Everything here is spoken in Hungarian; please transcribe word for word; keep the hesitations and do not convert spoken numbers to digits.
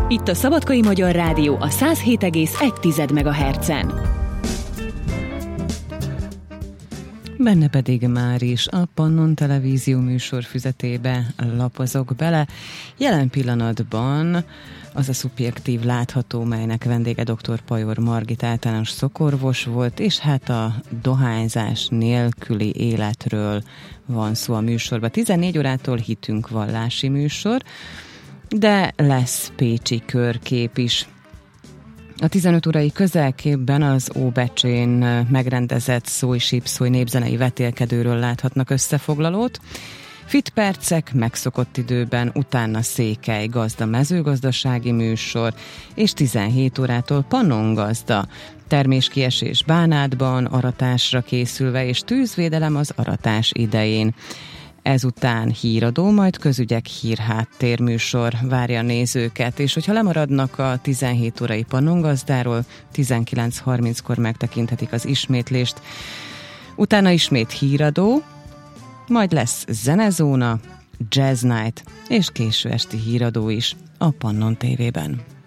Itt a Szabadkai Magyar Rádió a száz hét egész egy megahertzen. Benne pedig már is a Pannon Televízió műsorfüzetébe lapozok bele. Jelen pillanatban az a szubjektív látható, melynek vendége dr. Pajor Margit általános szakorvos volt, és hát a dohányzás nélküli életről van szó a műsorban. tizennégy órától hitünk vallási műsor, de lesz pécsi körkép is. A tizenöt órai közelképben az Óbecsén megrendezett szój-sípszój népzenei vetélkedőről láthatnak összefoglalót. Fit percek megszokott időben, utána Székely gazda mezőgazdasági műsor, és tizenhét órától Pannon gazda, terméskiesés Bánátban, aratásra készülve, és tűzvédelem az aratás idején. Ezután híradó, majd közügyek hírháttérműsor várja a nézőket, és hogyha lemaradnak a tizenhét órai Pannon gazdáról, tizenkilenc harminckor megtekinthetik az ismétlést. Utána ismét híradó, majd lesz zenezóna, jazz night és késő esti híradó is a Pannon tévében.